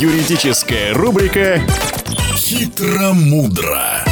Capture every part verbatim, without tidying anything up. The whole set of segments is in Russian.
Юридическая рубрика «Хитро-мудро».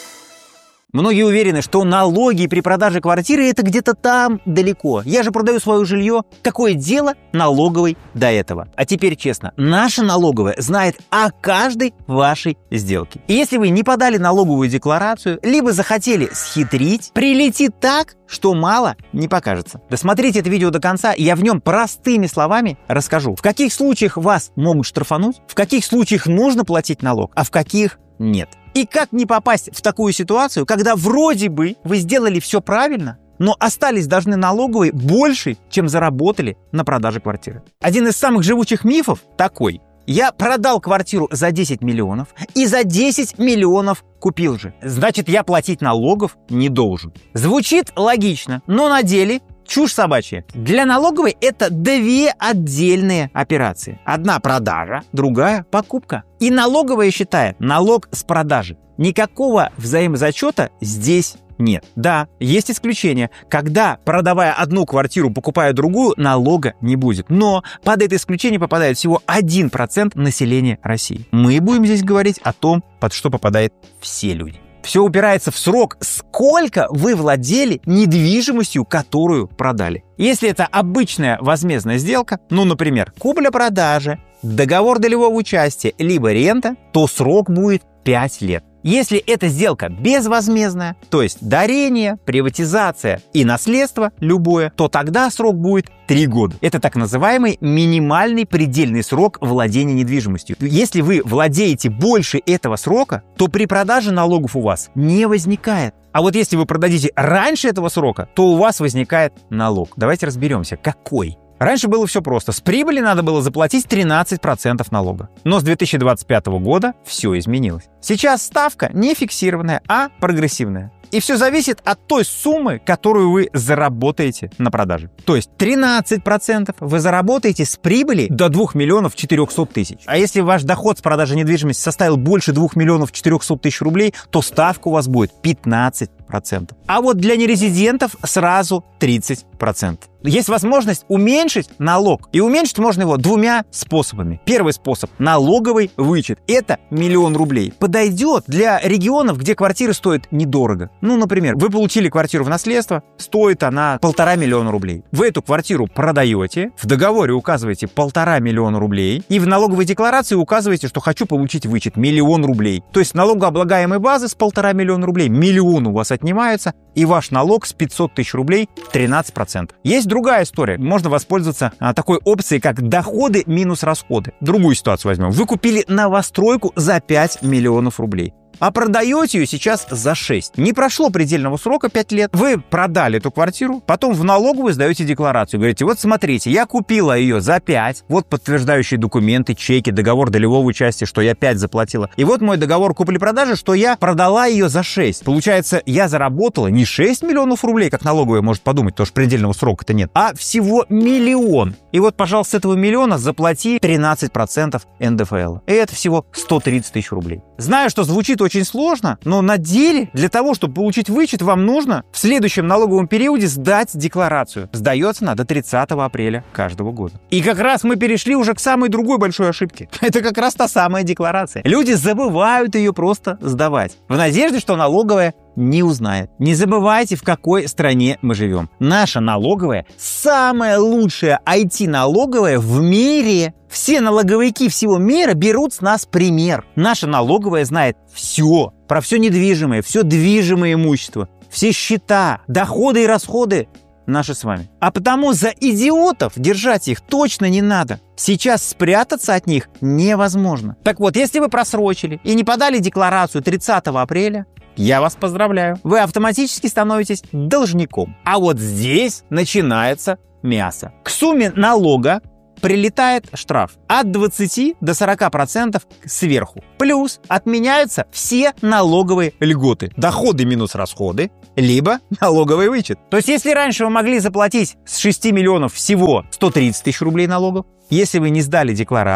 Многие уверены, что налоги при продаже квартиры – это где-то там далеко. Я же продаю свое жилье. Какое дело налоговой до этого? А теперь честно, наша налоговая знает о каждой вашей сделке. И если вы не подали налоговую декларацию, либо захотели схитрить, прилетит так, что мало не покажется. Досмотрите это видео до конца, и я в нем простыми словами расскажу, в каких случаях вас могут штрафануть, в каких случаях нужно платить налог, а в каких нет. И как не попасть в такую ситуацию, когда вроде бы вы сделали все правильно, но остались должны налоговой больше, чем заработали на продаже квартиры. Один из самых живучих мифов такой. Я продал квартиру за десять миллионов и за десять миллионов купил же. Значит, я платить налогов не должен. Звучит логично, но на деле чушь собачья. Для налоговой это две отдельные операции. Одна продажа, другая покупка. И налоговая считает налог с продажи. Никакого взаимозачета здесь нет. Да, есть исключения. Когда, продавая одну квартиру, покупая другую, налога не будет. Но под это исключение попадает всего один процент населения России. Мы будем здесь говорить о том, под что попадают все люди. Все упирается в срок, сколько вы владели недвижимостью, которую продали. Если это обычная возмездная сделка, ну, например, купля-продажа, договор долевого участия, либо рента, то срок будет пять лет. Если эта сделка безвозмездная, то есть дарение, приватизация и наследство любое, то тогда срок будет три года. Это так называемый минимальный предельный срок владения недвижимостью. Если вы владеете больше этого срока, то при продаже налогов у вас не возникает. А вот если вы продадите раньше этого срока, то у вас возникает налог. Давайте разберемся, какой. Раньше было все просто. С прибыли надо было заплатить тринадцать процентов налога. Но с две тысячи двадцать пятого года все изменилось. Сейчас ставка не фиксированная, а прогрессивная. И все зависит от той суммы, которую вы заработаете на продаже. То есть тринадцать процентов вы заработаете с прибыли до двух миллионов четырехсот тысяч. А если ваш доход с продажи недвижимости составил больше двух миллионов четырехсот тысяч рублей, то ставка у вас будет пятнадцать процентов. А вот для нерезидентов сразу тридцать процентов. Есть возможность уменьшить налог. И уменьшить можно его двумя способами. Первый способ – налоговый вычет. Это миллион рублей. Подойдет для регионов, где квартиры стоят недорого. Ну, например, вы получили квартиру в наследство, стоит она полтора миллиона рублей. Вы эту квартиру продаете, в договоре указываете полтора миллиона рублей, и в налоговой декларации указываете, что хочу получить вычет миллион рублей. То есть налогооблагаемой базы с полтора миллиона рублей миллион у вас отнимается, и ваш налог с пятьсот тысяч рублей тринадцать процентов. Есть другая история. Можно воспользоваться а, такой опцией, как доходы минус расходы. Другую ситуацию возьмем. Вы купили новостройку за пять миллионов рублей. А продаете ее сейчас за шесть. Не прошло предельного срока пять лет. Вы продали эту квартиру, потом в налоговую сдаете декларацию. Говорите, вот смотрите, я купила ее за пять. Вот подтверждающие документы, чеки, договор долевого участия, что я пять заплатила. И вот мой договор купли-продажи, что я продала ее за шесть. Получается, я заработала не шесть миллионов рублей, как налоговая может подумать, потому что предельного срока-то нет, а всего миллион. И вот, пожалуйста, с этого миллиона заплати тринадцать процентов эн дэ эф эл. И это всего сто тридцать тысяч рублей. Знаю, что звучит очень сложно, но на деле для того, чтобы получить вычет, вам нужно в следующем налоговом периоде сдать декларацию. Сдается она до тридцатого апреля каждого года. И как раз мы перешли уже к самой другой большой ошибке. Это как раз та самая декларация. Люди забывают ее просто сдавать, в надежде, что налоговая не узнает. Не забывайте, в какой стране мы живем. Наша налоговая самая лучшая ай ти-налоговая в мире. Все налоговики всего мира берут с нас пример. Наша налоговая знает все. Про все недвижимое, все движимое имущество, все счета, доходы и расходы наши с вами. А потому за идиотов держать их точно не надо. Сейчас спрятаться от них невозможно. Так вот, если вы просрочили и не подали декларацию тридцатого апреля, я вас поздравляю. Вы автоматически становитесь должником. А вот здесь начинается мясо. К сумме налога прилетает штраф от двадцати до сорока процентов сверху. Плюс отменяются все налоговые льготы. Доходы минус расходы, либо налоговый вычет. То есть, если раньше вы могли заплатить с шести миллионов всего сто тридцать тысяч рублей налогов, если вы не сдали декларацию,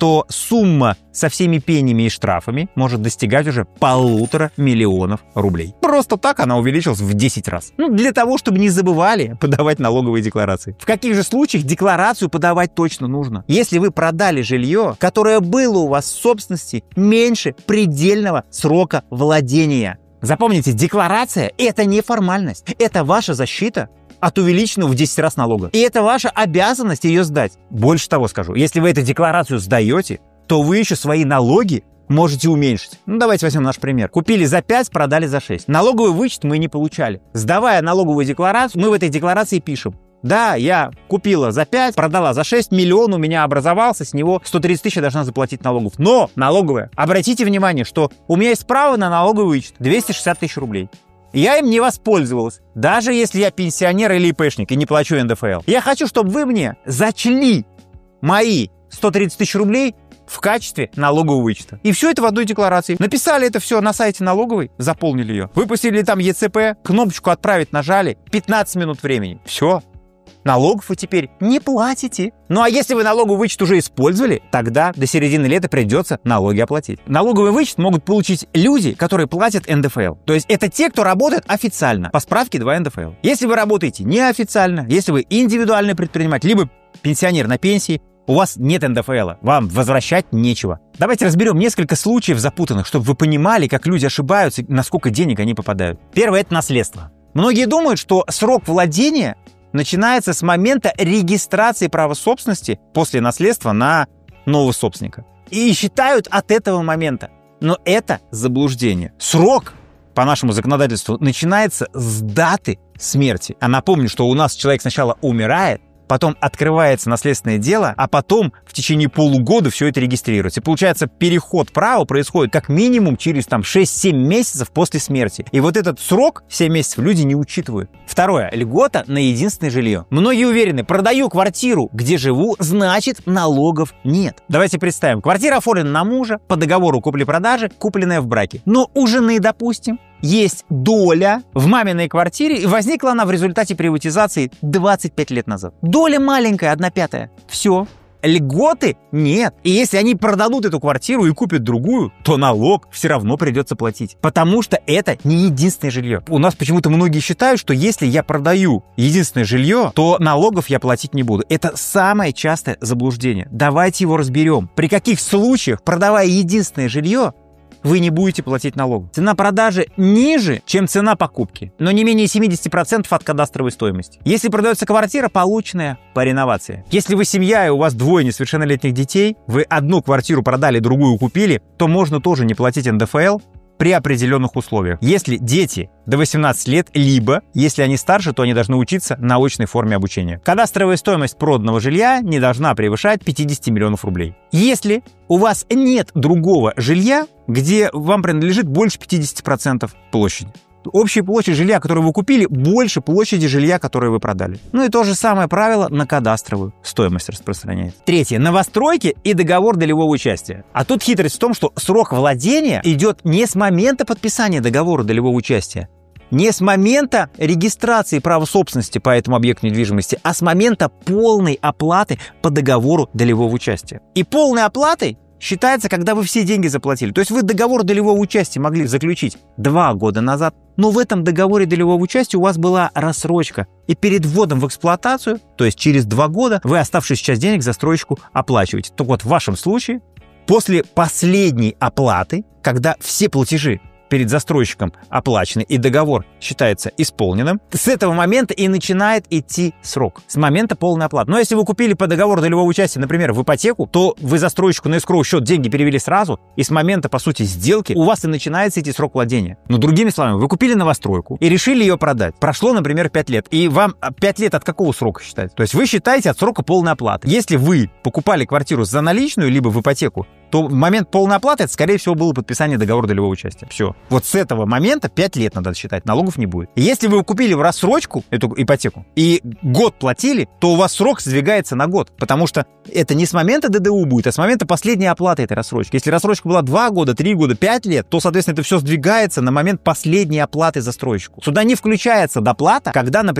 то сумма со всеми пенями и штрафами может достигать уже полутора миллионов рублей. Просто так она увеличилась в десять раз. Ну, для того, чтобы не забывали подавать налоговые декларации. В каких же случаях декларацию подавать точно нужно? Если вы продали жилье, которое было у вас в собственности меньше предельного срока владения. Запомните, декларация – это не формальность, это ваша защита от увеличенного в десять раз налога. И это ваша обязанность ее сдать. Больше того скажу, если вы эту декларацию сдаете, то вы еще свои налоги можете уменьшить. Ну, давайте возьмем наш пример. Купили за пять, продали за шесть. Налоговый вычет мы не получали. Сдавая налоговую декларацию, мы в этой декларации пишем: да, я купила за пять, продала за шесть, миллион у меня образовался, с него сто тридцать тысяч я должна заплатить налогов. Но, налоговая, обратите внимание, что у меня есть право на налоговый вычет двести шестьдесят тысяч рублей. Я им не воспользовалась, даже если я пенсионер или ИПшник и не плачу эн дэ эф эл. Я хочу, чтобы вы мне зачли мои сто тридцать тысяч рублей в качестве налогового вычета. И все это в одной декларации. Написали это все на сайте налоговой, заполнили ее, выпустили там е цэ пэ, кнопочку «Отправить» нажали, пятнадцать минут времени. Все. Налогов вы теперь не платите. Ну а если вы налоговый вычет уже использовали, тогда до середины лета придется налоги оплатить. Налоговый вычет могут получить люди, которые платят эн дэ эф эл. То есть это те, кто работает официально по справке два эн дэ эф эл. Если вы работаете неофициально, если вы индивидуальный предприниматель, либо пенсионер на пенсии, у вас нет эн дэ эф эл, вам возвращать нечего. Давайте разберем несколько случаев запутанных, чтобы вы понимали, как люди ошибаются, на сколько денег они попадают. Первое – это наследство. Многие думают, что срок владения начинается с момента регистрации права собственности после наследства на нового собственника. И считают от этого момента. Но это заблуждение. Срок по нашему законодательству начинается с даты смерти. А напомню, что у нас человек сначала умирает, потом открывается наследственное дело, а потом в течение полугода все это регистрируется. И получается, переход права происходит как минимум через там шесть-семь месяцев после смерти. И вот этот срок, семь месяцев, люди не учитывают. Второе. Льгота на единственное жилье. Многие уверены, продаю квартиру, где живу, значит налогов нет. Давайте представим, квартира оформлена на мужа, по договору купли-продажи, купленная в браке. Но у жены, допустим, есть доля в маминой квартире, и возникла она в результате приватизации двадцать пять лет назад. Доля маленькая, одна пятая. Все. Льготы нет. И если они продадут эту квартиру и купят другую, то налог все равно придется платить. Потому что это не единственное жилье. У нас почему-то многие считают, что если я продаю единственное жилье, то налогов я платить не буду. Это самое частое заблуждение. Давайте его разберем. При каких случаях, продавая единственное жилье, вы не будете платить налог. Цена продажи ниже, чем цена покупки, но не менее семьдесят процентов от кадастровой стоимости. Если продается квартира, полученная по реновации. Если вы семья и у вас двое несовершеннолетних детей, вы одну квартиру продали, другую купили, то можно тоже не платить эн дэ эф эл при определенных условиях. Если дети до восемнадцати лет, либо, если они старше, то они должны учиться на очной форме обучения. Кадастровая стоимость проданного жилья не должна превышать пятьдесят миллионов рублей. Если у вас нет другого жилья, где вам принадлежит больше пятидесяти процентов площади. Общая площадь жилья, которую вы купили, больше площади жилья, которое вы продали. Ну и то же самое правило на кадастровую стоимость распространяется. Третье. Новостройки и договор долевого участия. А тут хитрость в том, что срок владения идет не с момента подписания договора долевого участия, не с момента регистрации права собственности по этому объекту недвижимости, а с момента полной оплаты по договору долевого участия. И полной оплатой считается, когда вы все деньги заплатили. То есть вы договор долевого участия могли заключить два года назад, но в этом договоре долевого участия у вас была рассрочка. И перед вводом в эксплуатацию, то есть через два года, вы оставшуюся часть денег за стройку оплачиваете. Так вот, в вашем случае, после последней оплаты, когда все платежи перед застройщиком оплачены и договор считается исполненным, с этого момента и начинает идти срок. С момента полной оплаты. Но если вы купили по договору долевого участия, например, в ипотеку, то вы застройщику на эскроу счет деньги перевели сразу, и с момента, по сути, сделки у вас и начинается идти срок владения. Но другими словами, вы купили новостройку и решили ее продать. Прошло, например, пять лет. И вам пять лет от какого срока считать? То есть вы считаете от срока полной оплаты. Если вы покупали квартиру за наличную, либо в ипотеку, то в момент полной оплаты это, скорее всего, было подписание договора долевого участия. Все. Вот с этого момента пять лет надо считать, налогов не будет. Если вы купили в рассрочку эту ипотеку и год платили, то у вас срок сдвигается на год, потому что это не с момента дэ дэ у будет, а с момента последней оплаты этой рассрочки. Если рассрочка была два года, три года, пять лет, то, соответственно, это все сдвигается на момент последней оплаты застройщику. Сюда не включается доплата, когда, например,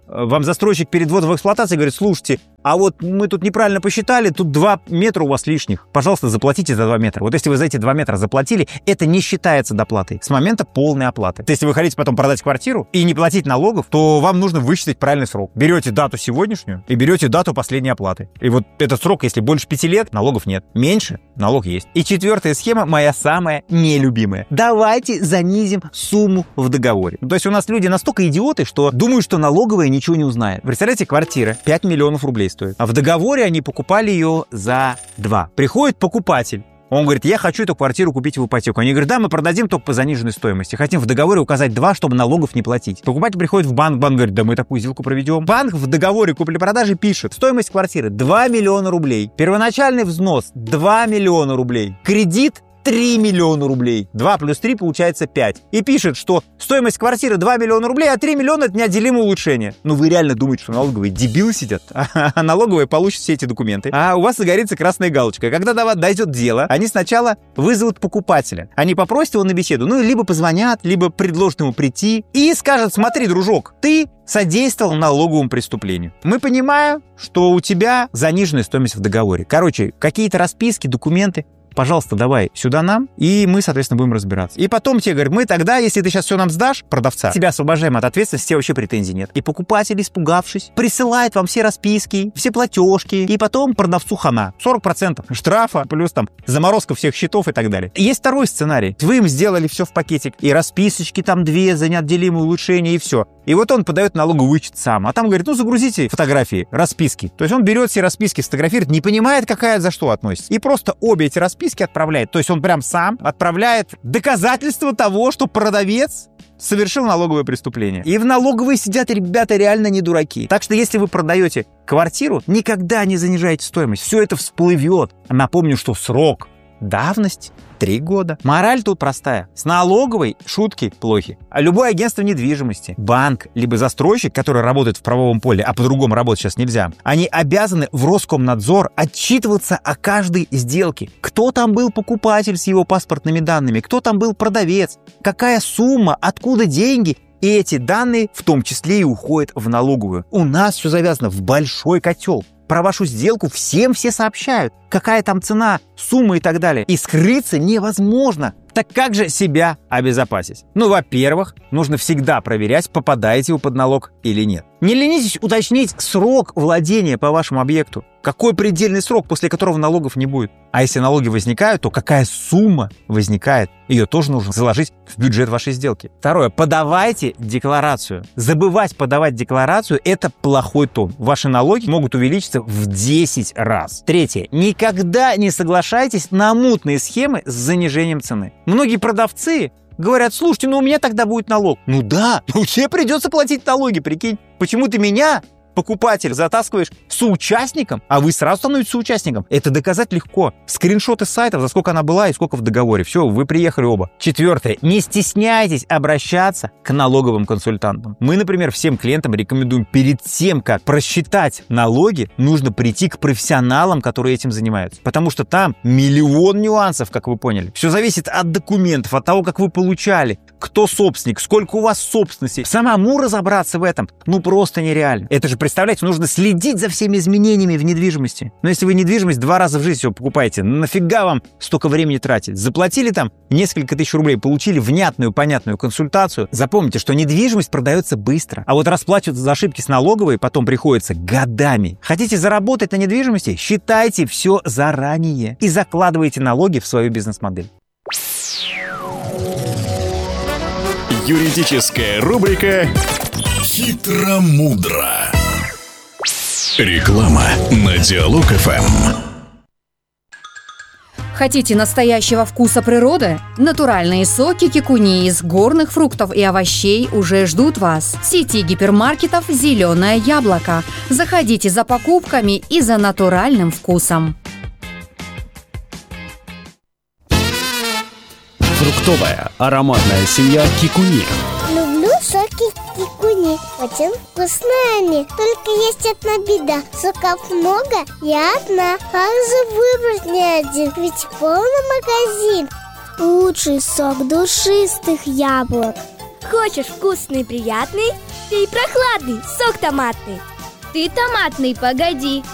вам застройщик перед вводом в эксплуатацию говорит: слушайте, а вот мы тут неправильно посчитали, тут два метра у вас лишних. Пожалуйста, заплатите за два метра. Вот если вы за эти два метра заплатили, это не считается доплатой с момента полной оплаты. То есть, если вы хотите потом продать квартиру и не платить налогов, то вам нужно высчитать правильный срок. Берете дату сегодняшнюю и берете дату последней оплаты. И вот этот срок, если больше пяти лет, налогов нет. Меньше, налог есть. И четвертая схема, моя самая нелюбимая. Давайте занизим сумму в договоре. То есть у нас люди настолько идиоты, что думают, что налоговая ничего не узнает. Представляете, квартира пять миллионов рублей стоит. А в договоре они покупали ее за два. Приходит покупатель. Он говорит: я хочу эту квартиру купить в ипотеку. Они говорят: да, мы продадим только по заниженной стоимости. Хотим в договоре указать два, чтобы налогов не платить. Покупатель приходит в банк, банк говорит: да мы такую сделку проведем. Банк в договоре купли-продажи пишет: стоимость квартиры два миллиона рублей. Первоначальный взнос два миллиона рублей. Кредит три миллиона рублей. два плюс три получается пять. И пишет, что стоимость квартиры два миллиона рублей, а три миллиона это неотделимое улучшение. Ну вы реально думаете, что налоговые дебилы сидят? А налоговые получат все эти документы. А у вас загорится красная галочка. Когда до вас дойдет дело, они сначала вызовут покупателя. Они попросят его на беседу. Ну, либо позвонят, либо предложат ему прийти и скажут: смотри, дружок, ты содействовал налоговому преступлению. Мы понимаем, что у тебя заниженная стоимость в договоре. Короче, какие-то расписки, документы, пожалуйста, давай сюда нам, и мы, соответственно, будем разбираться. И потом тебе говорят: мы тогда, если ты сейчас все нам сдашь, продавца, тебя освобождаем от ответственности, тебе вообще претензий нет. И покупатель, испугавшись, присылает вам все расписки, все платежки, и потом продавцу хана. сорок процентов штрафа, плюс там заморозка всех счетов и так далее. Есть второй сценарий. Вы им сделали все в пакетик, и расписочки там две за неотделимые улучшения, и все. И вот он подает налоговый вычет сам. А там говорит: ну, загрузите фотографии, расписки. То есть он берет все расписки, фотографирует, не понимает, какая за что относится. И просто обе эти расписки отправляет. То есть он прям сам отправляет доказательства того, что продавец совершил налоговое преступление. И в налоговой сидят ребята реально не дураки. Так что если вы продаете квартиру, никогда не занижайте стоимость. Все это всплывет. Напомню, что срок давности три года. Мораль тут простая. С налоговой шутки плохи. А любое агентство недвижимости, банк, либо застройщик, который работает в правовом поле, а по-другому работать сейчас нельзя, они обязаны в Роскомнадзор отчитываться о каждой сделке. Кто там был покупатель с его паспортными данными, кто там был продавец, какая сумма, откуда деньги. И эти данные в том числе и уходят в налоговую. У нас все завязано в большой котел. Про вашу сделку всем все сообщают. Какая там цена, сумма и так далее. И скрыться невозможно. Так как же себя обезопасить? Ну, во-первых, нужно всегда проверять, попадаете вы под налог или нет. Не ленитесь уточнить срок владения по вашему объекту. Какой предельный срок, после которого налогов не будет? А если налоги возникают, то какая сумма возникает? Ее тоже нужно заложить в бюджет вашей сделки. Второе. Подавайте декларацию. Забывать подавать декларацию – это плохой тон. Ваши налоги могут увеличиться в десять раз. Третье. Никогда не соглашайтесь на мутные схемы с занижением цены. Многие продавцы говорят: слушайте, ну у меня тогда будет налог. Ну да, ну тебе придется платить налоги, прикинь. Почему ты меня, покупатель, затаскиваешь соучастником, а вы сразу становитесь соучастником? Это доказать легко. Скриншоты сайтов, за сколько она была и сколько в договоре. Все, вы приехали оба. Четвертое. Не стесняйтесь обращаться к налоговым консультантам. Мы, например, всем клиентам рекомендуем перед тем, как просчитать налоги, нужно прийти к профессионалам, которые этим занимаются. Потому что там миллион нюансов, как вы поняли. Все зависит от документов, от того, как вы получали, кто собственник, сколько у вас собственности. Самому разобраться в этом, ну, просто нереально. Это же, представляете, нужно следить за всеми изменениями в недвижимости. Но если вы недвижимость два раза в жизни всего покупаете, нафига вам столько времени тратить? Заплатили там несколько тысяч рублей, получили внятную, понятную консультацию. Запомните, что недвижимость продается быстро. А вот расплачиваться за ошибки с налоговой потом приходится годами. Хотите заработать на недвижимости? Считайте все заранее и закладывайте налоги в свою бизнес-модель. Юридическая рубрика «Хитро-мудро». Реклама на Диалог эф эм. Хотите настоящего вкуса природы? Натуральные соки кикуни из горных фруктов и овощей уже ждут вас. В сети гипермаркетов «Зеленое яблоко». Заходите за покупками и за натуральным вкусом. Фруктовая ароматная семья кикуни. Люблю соки кикуни. Очень вкусные они. Только есть одна беда. Соков много, я одна. Как же выбрать не один? Ведь полный магазин. Лучший сок душистых яблок. Хочешь вкусный и приятный? Пей прохладный сок томатный. Ты томатный, погоди.